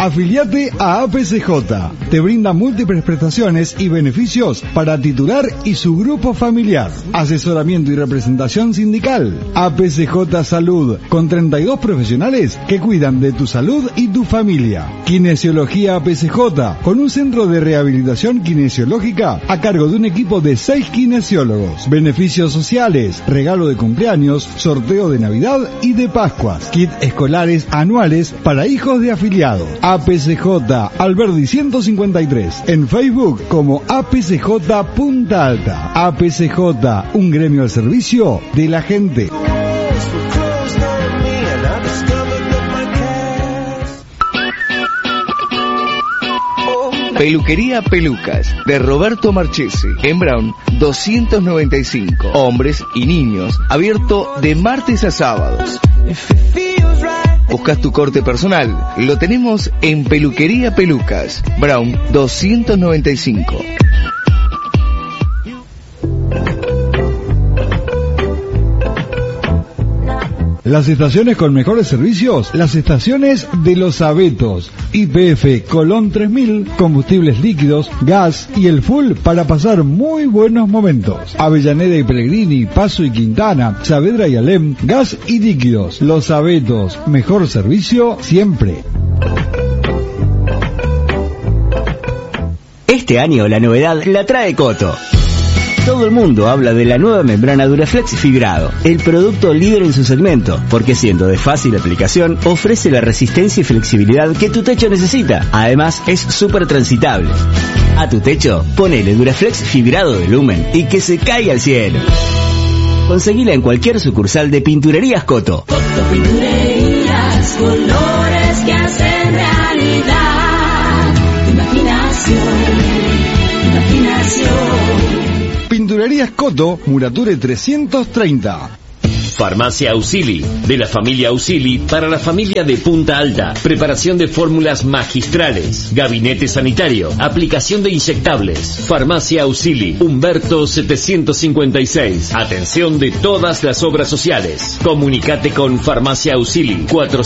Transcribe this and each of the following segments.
Afiliate a APCJ. Te brinda múltiples prestaciones y beneficios para titular y su grupo familiar. Asesoramiento y representación sindical. APCJ Salud, con 32 profesionales que cuidan de tu salud y tu familia. Kinesiología APCJ, con un centro de rehabilitación kinesiológica a cargo de un equipo de 6 kinesiólogos. Beneficios sociales, regalo de cumpleaños, sorteo de Navidad y de Pascuas. Kit escolares anuales para hijos de afiliados. APCJ Alberdi 153. En Facebook como APCJ Punta Alta. APCJ, un gremio al servicio de la gente. Peluquería Pelucas, de Roberto Marchesi, en Brown 295. Hombres y niños, abierto de martes a sábados. ¿Buscas tu corte personal? Lo tenemos en Peluquería Pelucas, Brown 295. Las estaciones con mejores servicios, las estaciones de Los Abetos. YPF Colón 3000, combustibles líquidos, gas y el full para pasar muy buenos momentos. Avellaneda y Pellegrini, Paso y Quintana, Saavedra y Alem, gas y líquidos. Los Abetos, mejor servicio siempre. Este año la novedad la trae Coto. Todo el mundo habla de la nueva membrana Duraflex Fibrado, el producto líder en su segmento, porque siendo de fácil aplicación, ofrece la resistencia y flexibilidad que tu techo necesita. Además, es súper transitable. A tu techo, ponele Duraflex Fibrado de Lumen y que se caiga al cielo. Conseguila en cualquier sucursal de Pinturerías Coto. Coto Pinturerías, colores que hacen realidad. Imaginación. Pinturerías Coto, Murature 330. Farmacia Ausili, de la familia Ausili para la familia de Punta Alta. Preparación de fórmulas magistrales. Gabinete sanitario. Aplicación de inyectables. Farmacia Ausili, Humberto 756. Atención de todas las obras sociales. Comunicate con Farmacia Ausili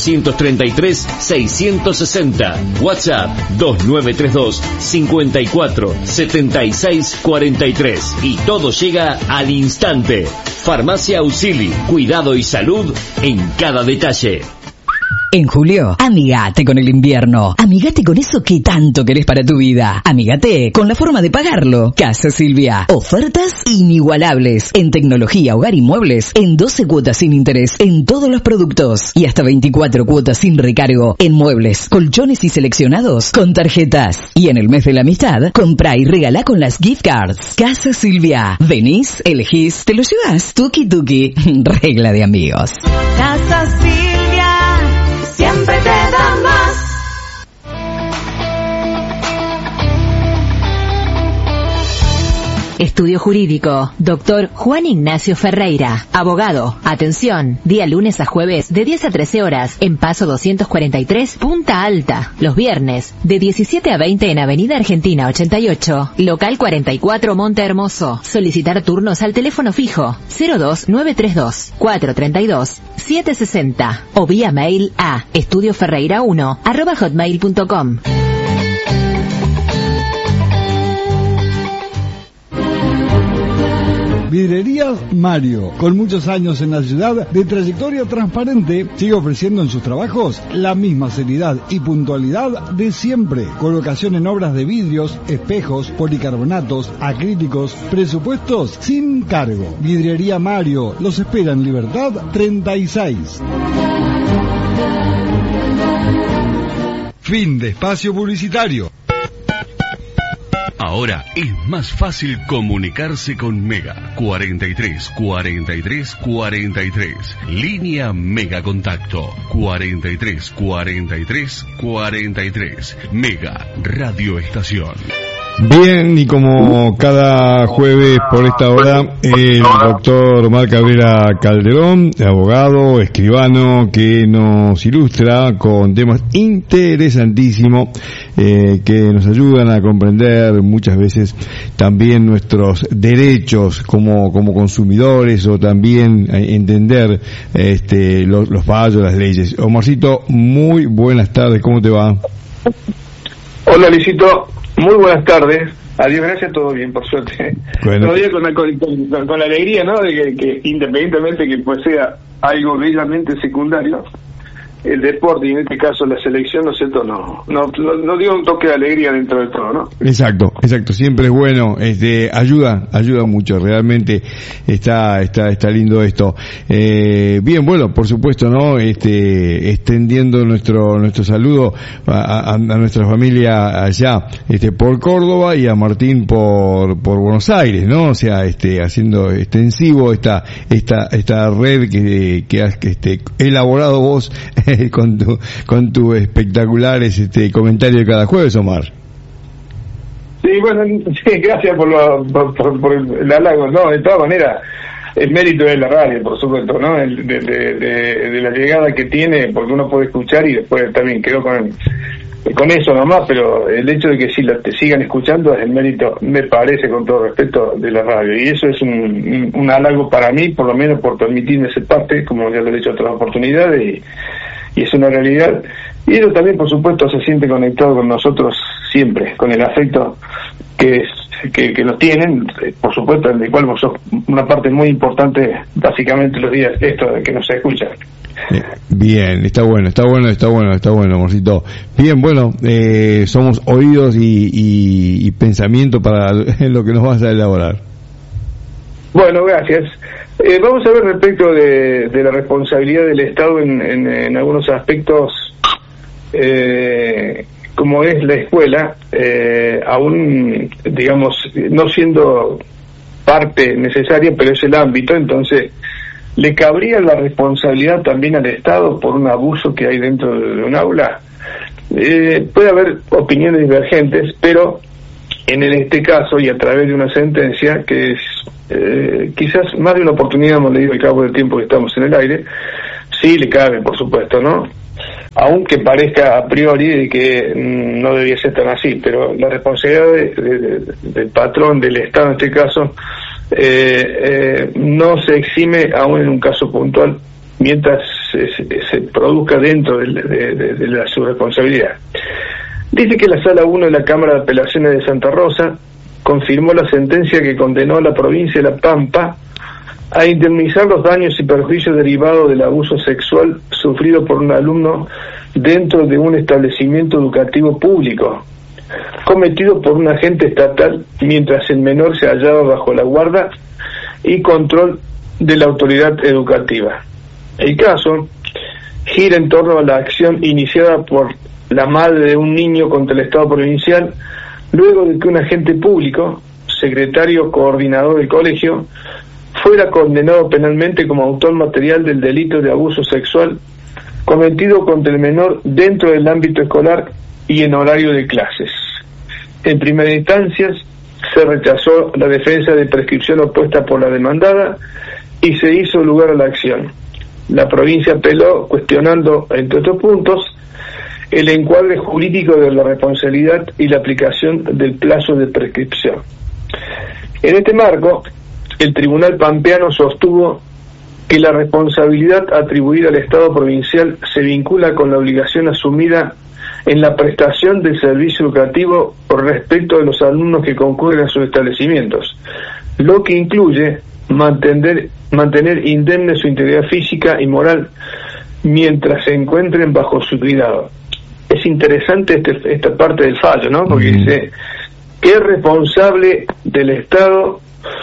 433-660. WhatsApp 2932 54 76 43. Y todo llega al instante. Farmacia Ausili, cuidado y salud en cada detalle. En julio, amigate con el invierno. Amigate con eso que tanto querés para tu vida. Amigate con la forma de pagarlo. Casa Silvia. Ofertas inigualables en tecnología, hogar y muebles en 12 cuotas sin interés en todos los productos y hasta 24 cuotas sin recargo en muebles, colchones y seleccionados con tarjetas. Y en el mes de la amistad, comprá y regalá con las gift cards. Casa Silvia. Venís, elegís, te lo llevas. Tuki tuki. Regla de amigos. Casa Silvia. Siempre te da más. Estudio Jurídico, Dr. Juan Ignacio Ferreira, abogado. Atención, día lunes a jueves de 10 a 13 horas en Paso 243, Punta Alta. Los viernes de 17 a 20 en Avenida Argentina 88, local 44 Monte Hermoso. Solicitar turnos al teléfono fijo 02932 432 760 o vía mail a estudioferreira1@hotmail.com. Vidrerías Mario, con muchos años en la ciudad de trayectoria transparente, sigue ofreciendo en sus trabajos la misma seriedad y puntualidad de siempre. Colocación en obras de vidrios, espejos, policarbonatos, acrílicos, presupuestos sin cargo. Vidrería Mario, los espera en Libertad 36. Fin de espacio publicitario. Ahora es más fácil comunicarse con Mega. 43 43 43. Línea Mega Contacto. 43 43 43. Mega Radio Estación. Bien, y como cada jueves por esta hora, el doctor Omar Cabrera Calderón, abogado, escribano, que nos ilustra con temas interesantísimos que nos ayudan a comprender muchas veces también nuestros derechos como consumidores, o también a entender los fallos, las leyes. Omarcito, muy buenas tardes, ¿cómo te va? Hola, Luisito. Muy buenas tardes. Adiós, gracias, todo bien, por suerte. Bueno. Todavía con la alegría, ¿no? De que independientemente que pues sea algo bellamente secundario, el deporte, y en este caso la selección, ¿no es cierto? No dio un toque de alegría dentro de todo, ¿no? Exacto, siempre es bueno, ayuda mucho, realmente está lindo esto. Bien, bueno, por supuesto, ¿no? Extendiendo nuestro saludo a nuestra familia allá, por Córdoba, y a Martín por Buenos Aires, ¿no? O sea, haciendo extensivo esta red que has elaborado vos con tu espectaculares comentario de cada jueves, Omar. Sí, bueno, sí, gracias por el halago, ¿no? De todas maneras, el mérito de la radio, por supuesto, ¿no? De la llegada que tiene, porque uno puede escuchar y después también quedó con eso nomás, pero el hecho de que te sigan escuchando es el mérito, me parece, con todo respeto, de la radio, y eso es un halago para mí, por lo menos por permitirme ser parte, como ya lo he dicho en otras oportunidades, y es una realidad. Y ellos también, por supuesto, se sienten conectados con nosotros siempre, con el afecto que nos tienen, por supuesto, del cual vos sos una parte muy importante, básicamente los días esto de que nos escuchan. Bien, está bueno, amorcito. Bien, bueno, somos oídos y pensamiento para lo que nos vas a elaborar. Bueno, gracias. Vamos a ver respecto de la responsabilidad del Estado en algunos aspectos, como es la escuela, aún, digamos, no siendo parte necesaria, pero es el ámbito, entonces ¿le cabría la responsabilidad también al Estado por un abuso que hay dentro de un aula? Puede haber opiniones divergentes, pero en este caso, y a través de una sentencia que es quizás más de una oportunidad hemos leído al cabo del tiempo que estamos en el aire, sí le cabe, por supuesto, ¿no? Aunque parezca a priori de que no debía ser tan así, pero la responsabilidad del patrón, del Estado en este caso, no se exime aún en un caso puntual mientras se produzca dentro de su responsabilidad. Dice que la Sala 1 de la Cámara de Apelaciones de Santa Rosa confirmó la sentencia que condenó a la provincia de La Pampa a indemnizar los daños y perjuicios derivados del abuso sexual sufrido por un alumno dentro de un establecimiento educativo público, cometido por un agente estatal mientras el menor se hallaba bajo la guarda y control de la autoridad educativa. El caso gira en torno a la acción iniciada por la madre de un niño contra el Estado provincial, luego de que un agente público, secretario coordinador del colegio, fuera condenado penalmente como autor material del delito de abuso sexual cometido contra el menor dentro del ámbito escolar y en horario de clases. En primera instancia, se rechazó la defensa de prescripción opuesta por la demandada y se hizo lugar a la acción. La provincia apeló cuestionando, entre otros puntos, el encuadre jurídico de la responsabilidad y la aplicación del plazo de prescripción. En este marco, el Tribunal Pampeano sostuvo que la responsabilidad atribuida al Estado provincial se vincula con la obligación asumida en la prestación del servicio educativo por respecto de los alumnos que concurren a sus establecimientos, lo que incluye mantener indemne su integridad física y moral mientras se encuentren bajo su cuidado. Es interesante esta parte del fallo, ¿no? Porque dice que es responsable del Estado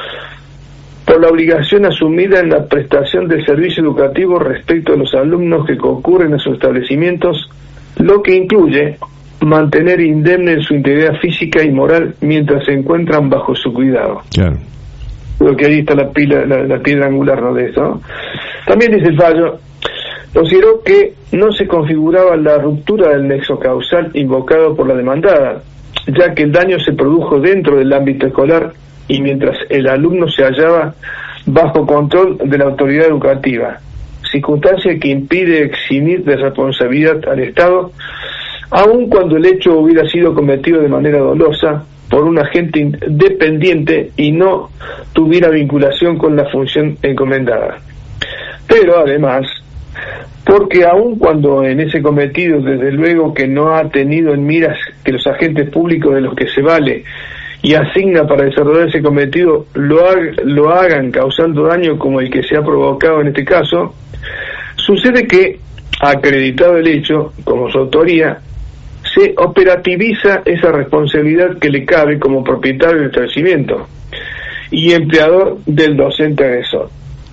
por la obligación asumida en la prestación del servicio educativo respecto a los alumnos que concurren a sus establecimientos, lo que incluye mantener indemne su integridad física y moral mientras se encuentran bajo su cuidado. Claro. Creo que ahí está la piedra angular, ¿no?, de eso, ¿no? También dice el fallo, consideró que no se configuraba la ruptura del nexo causal invocado por la demandada, ya que el daño se produjo dentro del ámbito escolar y mientras el alumno se hallaba bajo control de la autoridad educativa, circunstancia que impide eximir de responsabilidad al Estado, aun cuando el hecho hubiera sido cometido de manera dolosa por un agente dependiente y no tuviera vinculación con la función encomendada. Pero además, porque aun cuando en ese cometido, desde luego que no ha tenido en miras que los agentes públicos de los que se vale y asigna para desarrollar ese cometido lo hagan causando daño como el que se ha provocado en este caso, sucede que, acreditado el hecho, como su autoría, se operativiza esa responsabilidad que le cabe como propietario del establecimiento y empleador del docente agresor.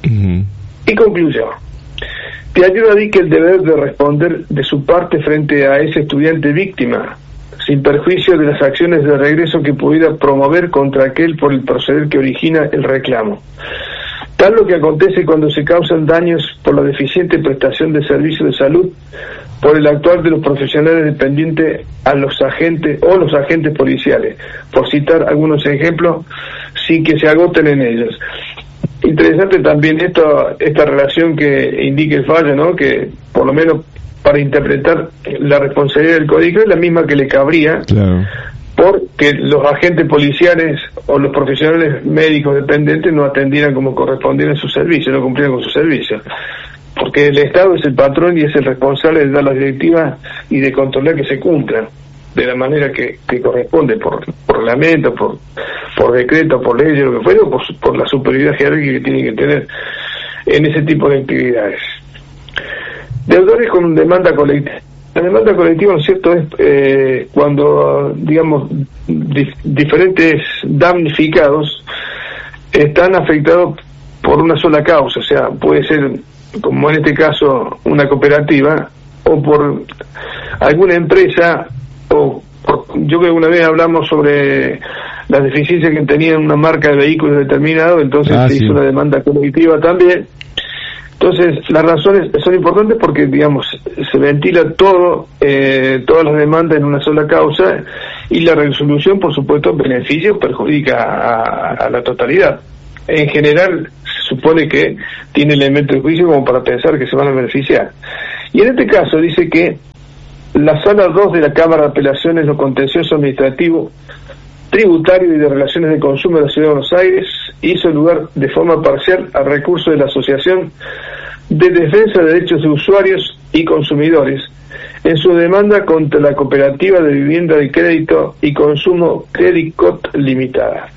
Y concluyó: te ayuda a que el deber de responder de su parte frente a ese estudiante víctima, sin perjuicio de las acciones de regreso que pudiera promover contra aquel por el proceder que origina el reclamo. Tal lo que acontece cuando se causan daños por la deficiente prestación de servicios de salud por el actuar de los profesionales dependientes a los agentes o los agentes policiales, por citar algunos ejemplos, sin que se agoten en ellos. Interesante también esta relación que indica el fallo, ¿no? Que por lo menos para interpretar la responsabilidad del código es la misma que le cabría, claro, porque los agentes policiales o los profesionales médicos dependientes no atendieran como correspondían su servicio, no cumplieran con su servicio, porque el Estado es el patrón y es el responsable de dar las directivas y de controlar que se cumplan de la manera que corresponde, por reglamento, por decreto, por ley, lo que fuera, o por la superioridad jerárquica que tiene que tener en ese tipo de actividades. Deudores con demanda colectiva. La demanda colectiva, ¿no es cierto?, es cuando, digamos, diferentes damnificados están afectados por una sola causa, o sea, puede ser, como en este caso, una cooperativa, o por alguna empresa, yo creo que una vez hablamos sobre las deficiencias que tenía una marca de vehículos determinado, entonces se hizo una demanda colectiva también. Entonces, las razones son importantes porque, digamos, se ventila todas las demandas en una sola causa, y la resolución, por supuesto, beneficia o perjudica a la totalidad. En general, se supone que tiene elementos de juicio como para pensar que se van a beneficiar. Y en este caso dice que la Sala 2 de la Cámara de Apelaciones, lo contencioso administrativo, tributario y de relaciones de consumo de la Ciudad de Buenos Aires, hizo lugar de forma parcial al recurso de la Asociación de Defensa de Derechos de Usuarios y Consumidores en su demanda contra la Cooperativa de Vivienda de Crédito y Consumo Credicot Limitada.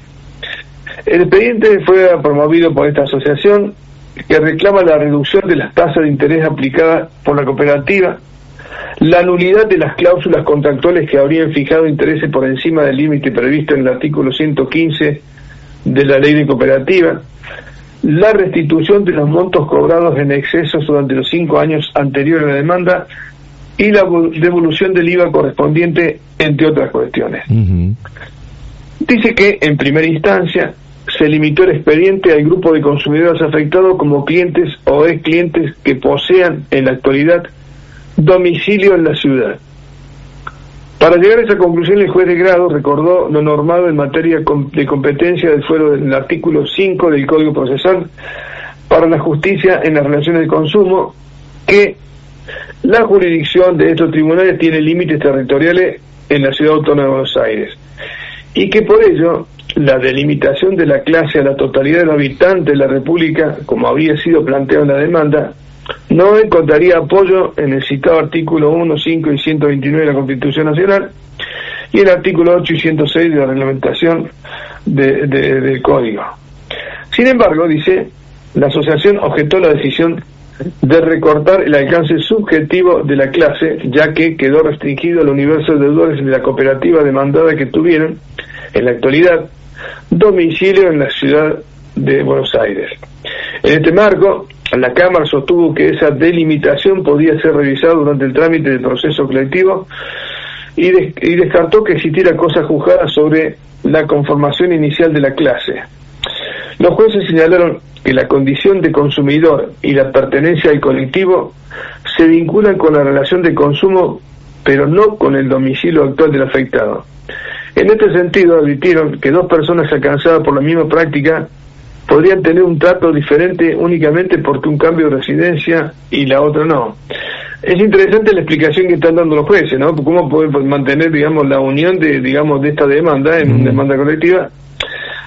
El expediente fue promovido por esta asociación, que reclama la reducción de las tasas de interés aplicadas por la cooperativa, la nulidad de las cláusulas contractuales que habrían fijado intereses por encima del límite previsto en el artículo 115 de la Ley de Cooperativa, la restitución de los montos cobrados en excesos durante los 5 años anteriores a la demanda y la devolución del IVA correspondiente, entre otras cuestiones. Dice que, en primera instancia, se limitó el expediente al grupo de consumidores afectados como clientes o ex clientes que posean en la actualidad domicilio en la ciudad. Para llegar a esa conclusión, el juez de grado recordó lo normado en materia de competencia del fuero del artículo 5 del Código Procesal para la justicia en las relaciones de consumo, que la jurisdicción de estos tribunales tiene límites territoriales en la Ciudad Autónoma de Buenos Aires, y que por ello la delimitación de la clase a la totalidad de los habitantes de la República, como había sido planteado en la demanda, no encontraría apoyo en el citado artículo 1, 5 y 129 de la Constitución Nacional y el artículo 8 y 106 de la reglamentación del Código. Sin embargo, dice, la asociación objetó la decisión de recortar el alcance subjetivo de la clase, ya que quedó restringido al universo de deudores de la cooperativa demandada que tuvieron, en la actualidad, domicilio en la ciudad de Buenos Aires. En este marco, la Cámara sostuvo que esa delimitación podía ser revisada durante el trámite del proceso colectivo y descartó que existiera cosa juzgada sobre la conformación inicial de la clase. Los jueces señalaron que la condición de consumidor y la pertenencia al colectivo se vinculan con la relación de consumo, pero no con el domicilio actual del afectado. En este sentido, advirtieron que dos personas alcanzadas por la misma práctica podrían tener un trato diferente únicamente porque un cambio de residencia y la otra no. Es interesante la explicación que están dando los jueces, ¿no? Cómo pueden mantener, digamos, la unión de esta demanda en una demanda colectiva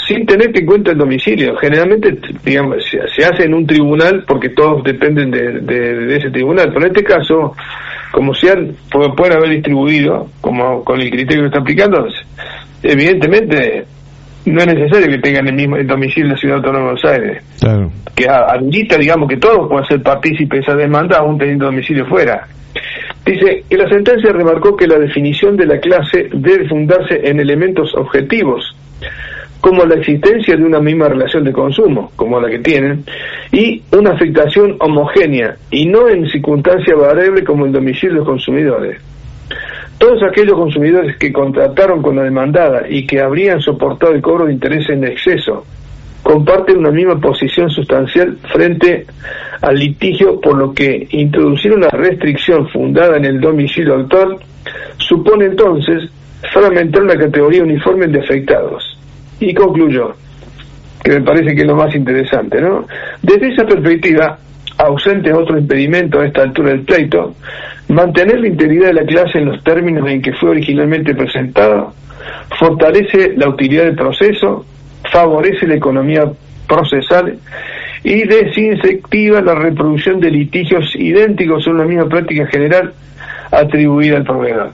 sin tener en cuenta el domicilio. Generalmente, digamos, se hace en un tribunal porque todos dependen de ese tribunal, pero en este caso, como pueden haber distribuido, como con el criterio que está aplicando, evidentemente no es necesario que tengan el domicilio en la Ciudad Autónoma de Buenos Aires. Claro. Que habilita, digamos, que todos puedan ser partícipes de esa demanda aún teniendo domicilio fuera. Dice que la sentencia remarcó que la definición de la clase debe fundarse en elementos objetivos, como la existencia de una misma relación de consumo, como la que tienen, y una afectación homogénea, y no en circunstancia variable como el domicilio de los consumidores. Todos aquellos consumidores que contrataron con la demandada y que habrían soportado el cobro de intereses en exceso comparten una misma posición sustancial frente al litigio, por lo que introducir una restricción fundada en el domicilio actual supone entonces fragmentar una categoría uniforme de afectados. Y concluyó, que me parece que es lo más interesante, ¿no? Desde esa perspectiva, ausente otro impedimento a esta altura del pleito, mantener la integridad de la clase en los términos en que fue originalmente presentado fortalece la utilidad del proceso, favorece la economía procesal y desincentiva la reproducción de litigios idénticos a una misma práctica general atribuida al proveedor.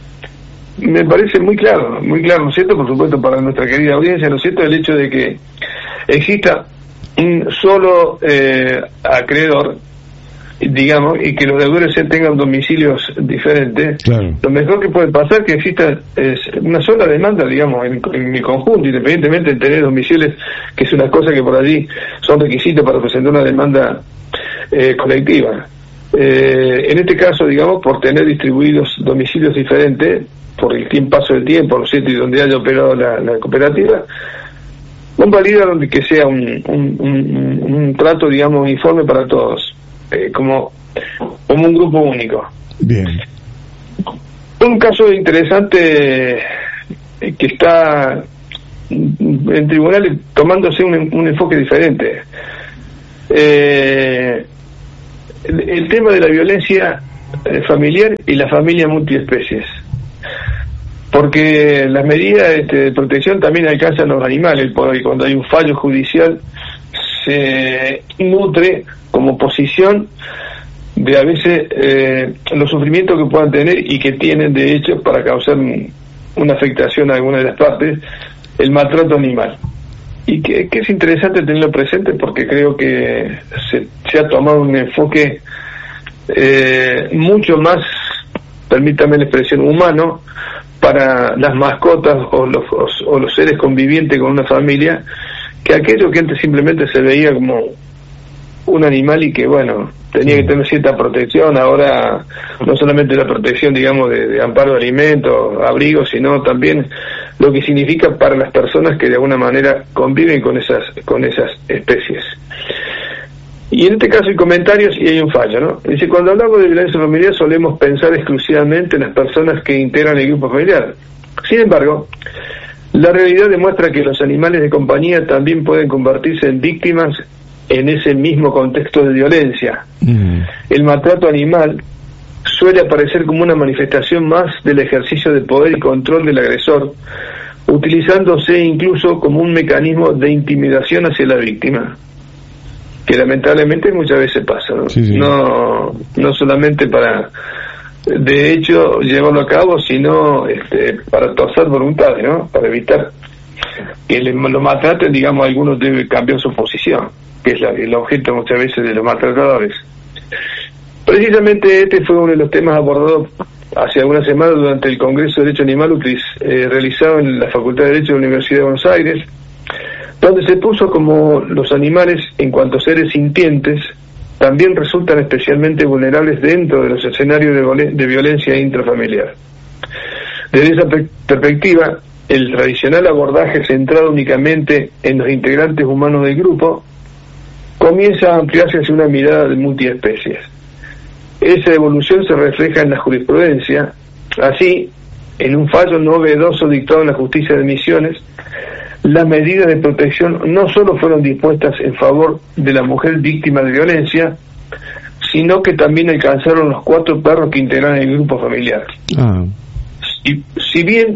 Me parece muy claro, ¿no es cierto? Por supuesto, para nuestra querida audiencia, ¿no es cierto? El hecho de que exista un solo acreedor, digamos, y que los deudores tengan domicilios diferentes. Claro. Lo mejor que puede pasar es que exista una sola demanda, digamos, en el conjunto, independientemente de tener domicilios, que es una cosa que por allí son requisitos para presentar una demanda colectiva. En este caso, digamos, por tener distribuidos domicilios diferentes, por el paso del tiempo, ¿no es cierto?, y donde haya operado la cooperativa, convalida donde que sea un trato, digamos, uniforme para todos, como un grupo único. Bien. Un caso interesante que está en tribunales tomándose un enfoque diferente. El tema de la violencia familiar y la familia multiespecies, porque las medidas de protección también alcanzan a los animales, y cuando hay un fallo judicial se nutre como posición de a veces los sufrimientos que puedan tener y que tienen de hecho para causar una afectación a alguna de las partes, el maltrato animal. Y que es interesante tenerlo presente porque creo que se ha tomado un enfoque mucho más, permítame la expresión, humano para las mascotas o los seres convivientes con una familia, que aquello que antes simplemente se veía como un animal y que, bueno, tenía que tener cierta protección. Ahora no solamente la protección, digamos, de amparo de alimentos, abrigos, sino también lo que significa para las personas que de alguna manera conviven con esas especies. Y en este caso hay comentarios y hay un fallo, ¿no? Dice, cuando hablamos de violencia familiar solemos pensar exclusivamente en las personas que integran el grupo familiar. Sin embargo, la realidad demuestra que los animales de compañía también pueden convertirse en víctimas en ese mismo contexto de violencia. El maltrato animal suele aparecer como una manifestación más del ejercicio de poder y control del agresor, utilizándose incluso como un mecanismo de intimidación hacia la víctima, que lamentablemente muchas veces pasa, ¿no? Sí. No solamente para, de hecho, llevarlo a cabo, sino para torcer voluntades, ¿no? Para evitar que lo maltraten, digamos, algunos deben cambiar su posición, que es el objeto muchas veces de los maltratadores. Precisamente este fue uno de los temas abordados hace algunas semanas durante el Congreso de Derecho Animal realizado en la Facultad de Derecho de la Universidad de Buenos Aires, donde se puso como los animales, en cuanto a seres sintientes, también resultan especialmente vulnerables dentro de los escenarios de violencia intrafamiliar. Desde esa perspectiva, el tradicional abordaje centrado únicamente en los integrantes humanos del grupo comienza a ampliarse hacia una mirada de multiespecies. Esa evolución se refleja en la jurisprudencia. Así, en un fallo novedoso dictado en la Justicia de Misiones, las medidas de protección no solo fueron dispuestas en favor de la mujer víctima de violencia, sino que también alcanzaron los 4 perros que integran el grupo familiar. Y si bien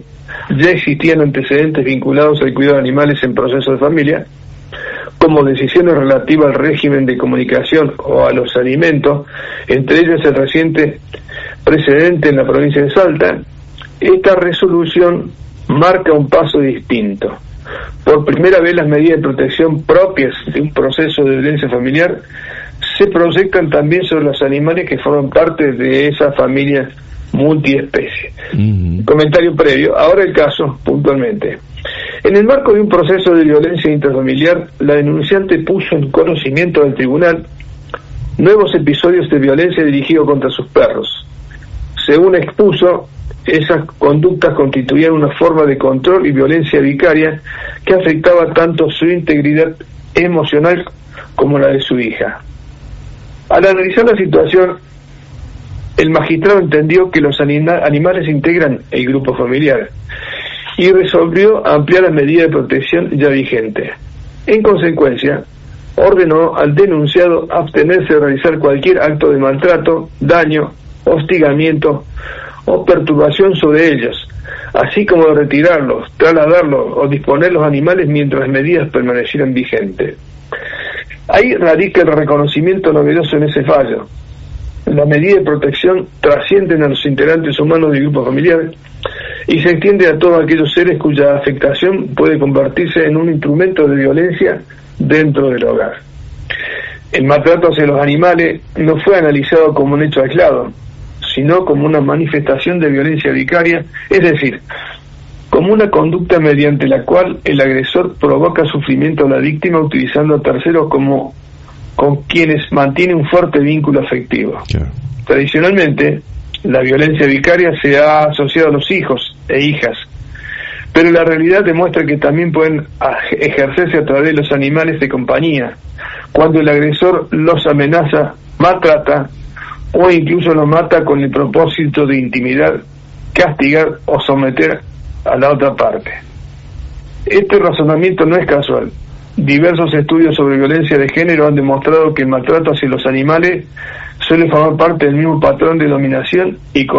ya existían antecedentes vinculados al cuidado de animales en procesos de familia, como decisiones relativas al régimen de comunicación o a los alimentos, entre ellas el reciente precedente en la provincia de Salta, esta resolución marca un paso distinto. Por primera vez las medidas de protección propias de un proceso de violencia familiar se proyectan también sobre los animales que forman parte de esa familia multiespecie. Comentario previo, ahora el caso puntualmente. En el marco de un proceso de violencia intrafamiliar, la denunciante puso en conocimiento del tribunal nuevos episodios de violencia dirigidos contra sus perros. Según expuso, esas conductas constituían una forma de control y violencia vicaria que afectaba tanto su integridad emocional como la de su hija. Al analizar la situación, el magistrado entendió que los animales integran el grupo familiar y resolvió ampliar las medidas de protección ya vigentes. En consecuencia, ordenó al denunciado abstenerse de realizar cualquier acto de maltrato, daño, hostigamiento o perturbación sobre ellos, así como de retirarlos, trasladarlos o disponer los animales mientras las medidas permanecieran vigentes. Ahí radica el reconocimiento novedoso en ese fallo. Las medidas de protección trascienden a los integrantes humanos del grupo familiar y se extiende a todos aquellos seres cuya afectación puede convertirse en un instrumento de violencia dentro del hogar. El maltrato hacia los animales no fue analizado como un hecho aislado, sino como una manifestación de violencia vicaria, es decir, como una conducta mediante la cual el agresor provoca sufrimiento a la víctima utilizando a terceros como con quienes mantiene un fuerte vínculo afectivo. Claro. Tradicionalmente, la violencia vicaria se ha asociado a los hijos e hijas, pero la realidad demuestra que también pueden ejercerse a través de los animales de compañía, cuando el agresor los amenaza, maltrata o incluso los mata con el propósito de intimidar, castigar o someter a la otra parte. Este razonamiento no es casual. Diversos estudios sobre violencia de género han demostrado que el maltrato hacia los animales suele formar parte del mismo patrón de dominación y